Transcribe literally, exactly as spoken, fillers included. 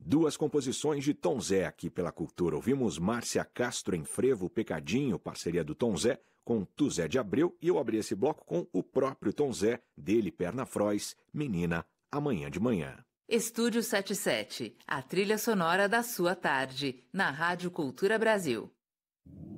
Duas composições de Tom Zé aqui pela Cultura. Ouvimos Márcia Castro em Frevo, Pecadinho, parceria do Tom Zé, com Tuzé de Abreu, e eu abri esse bloco com o próprio Tom Zé, dele Perna Frois, Menina, Amanhã de Manhã. Estúdio setenta e sete, a trilha sonora da sua tarde, na Rádio Cultura Brasil.